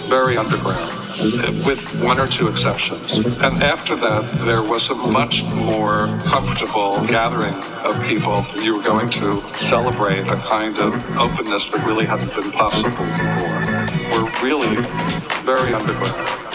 very underground, with one or two exceptions. And after that, there was a much more comfortable gathering of people. You were going to celebrate a kind of openness that really hadn't been possible before. We're really very underground.